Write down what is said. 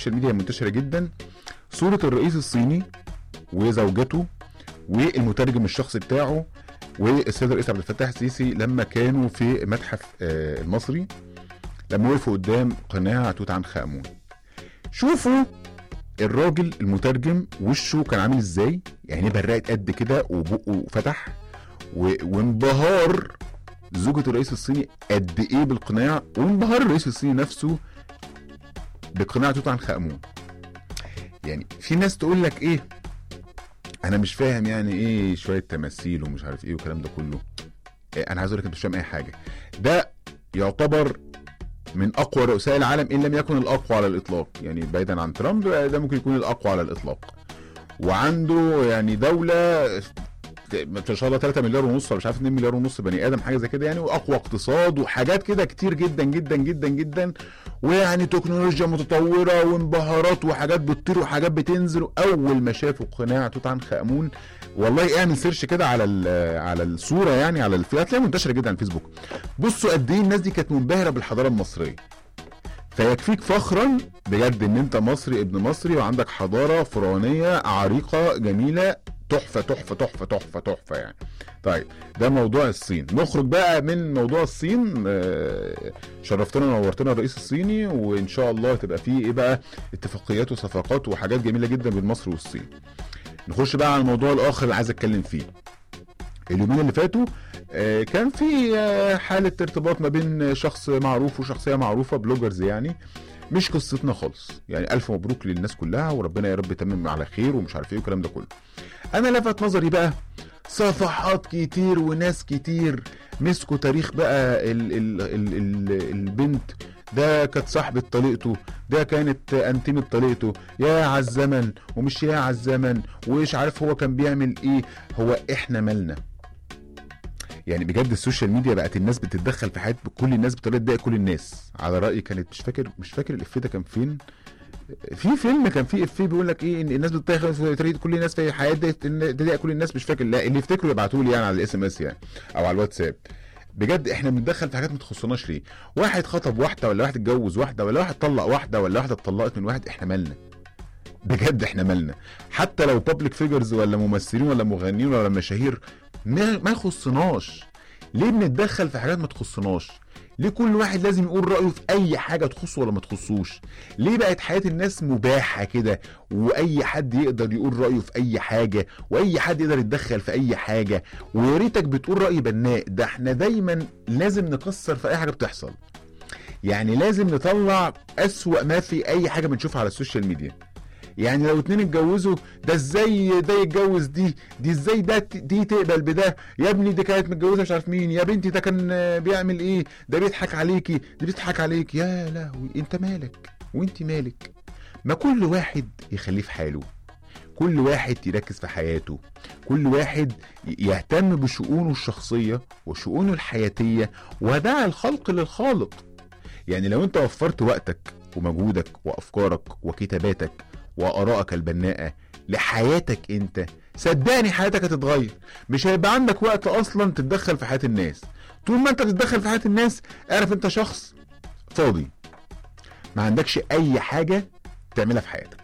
السوشيال ميديا منتشره جدا صوره الرئيس الصيني وزوجته والمترجم الشخصي بتاعه والسيد الرئيس عبد الفتاح السيسي لما كانوا في متحف المصري، لما وقفوا قدام قناع توت عنخ آمون. شوفوا الراجل المترجم وشه كان عامل ازاي، يعني برقت قد كده وبقه فتح، وانبهار زوجة الرئيس الصيني قد ايه بالقناع، وانبهار الرئيس الصيني نفسه بقناع توت عنخ آمون. يعني في ناس تقول لك ايه، انا مش فاهم يعني ايه شويه تماثيل ومش عارف ايه والكلام ده كله. انا عايز اقول لك انت مش فاهم اي حاجه. ده يعتبر من اقوى رؤساء العالم ان لم يكن الاقوى على الاطلاق، يعني بعيدا عن ترامب ده ممكن يكون الاقوى على الاطلاق. وعنده يعني دوله ما شاء الله 3 مليار ونص ولا مش عارف 2 مليار ونص بني ادم حاجه زي كده يعني، واقوى اقتصاد وحاجات كده كتير جدا جدا جدا جدا، ويعني تكنولوجيا متطوره وانبهارات وحاجات بتطير وحاجات بتنزل. اول ما شافوا قناع توت عنخ آمون، والله اعمل سيرش كده على الصوره، يعني على هتلاقيها منتشره جدا على الفيسبوك. بصوا قد ايه الناس دي كانت منبهره بالحضاره المصريه. فيكفيك فخرا بجد ان انت مصري ابن مصري وعندك حضاره فرعونيه عريقه جميله تحفه تحفه تحفه تحفه تحفه يعني. طيب ده موضوع الصين. نخرج بقى من موضوع الصين. شرفتنا ونورتنا الرئيس الصيني، وان شاء الله تبقى فيه ايه بقى اتفاقيات وصفقات وحاجات جميله جدا بين مصر والصين. نخش بقى على الموضوع الاخر اللي عايز اتكلم فيه. اليومين اللي فاتوا كان في حاله ارتباط ما بين شخص معروف وشخصيه معروفه، بلوجرز يعني. مش قصتنا خالص يعني. الف مبروك للناس كلها وربنا يا رب يتمم على خير ومش عارف ايه والكلام ده كله. انا لفت نظري بقى صفحات كتير وناس كتير مسكوا تاريخ بقى البنت ده كانت صاحبة طليقته، ده كانت انتيمة طليقته، يا عالزمن ومش يا عالزمن، وإيش عارف هو كان بيعمل ايه. هو احنا مالنا يعني؟ بجد السوشيال ميديا بقت الناس بتتدخل في حياة كل الناس بطريقة تضايق كل الناس. على رأيي كانت مش فاكر الإفيه ده كان فين. في فيلم كان فيه إفيه بيقول لك ايه، ان الناس بتتدخل في طريقة كل الناس في حياة تضايق كل الناس. مش فاكر، لا اللي يفتكروا يبعتوا لي يعني على الاس ام اس يعني او على الواتساب. بجد احنا بنتدخل في حاجات ما تخصناش ليه؟ واحد خطب واحده، ولا واحد اتجوز واحده، ولا واحد طلق واحده، ولا واحده اتطلقت من واحد. احنا مالنا؟ بجد احنا مالنا؟ حتى لو بابليك فيجرز ولا ممثلين ولا مغنيين ولا مشاهير، ما يخصناش. ليه بنتدخل في حاجات ما تخصناش؟ ليه كل واحد لازم يقول رأيه في اي حاجة تخصه ولا ما تخصوش؟ ليه بقت حياة الناس مباحة كده، واي حد يقدر يقول رأيه في اي حاجة، واي حد يقدر يتدخل في اي حاجة، ويا ريتك بتقول رأي بناء؟ ده احنا دايما لازم نكسر في اي حاجة بتحصل. يعني لازم نطلع اسوأ ما في اي حاجة بنشوفها على السوشيال ميديا. يعني لو اتنين اتجوزوا، ده ازاي ده يتجوز دي ازاي دي تقبل بده، يا ابني دي كانت متجوزه مش عارف مين، يا بنتي ده كان بيعمل ايه، ده بيضحك عليكي، دي بتضحك عليك. يا لهوي، انت مالك وانت مالك؟ ما كل واحد يخليه في حاله، كل واحد يركز في حياته، كل واحد يهتم بشؤونه الشخصيه وشؤونه الحياتيه، ودع الخلق للخالق. يعني لو انت وفرت وقتك ومجهودك وافكارك وكتاباتك وآرائك البناءة لحياتك انت، صدقني حياتك هتتغير. مش هيبقى عندك وقت اصلا تتدخل في حياة الناس. طول ما انت بتتدخل في حياة الناس، اعرف انت شخص فاضي، ما عندكش اي حاجة تعملها في حياتك.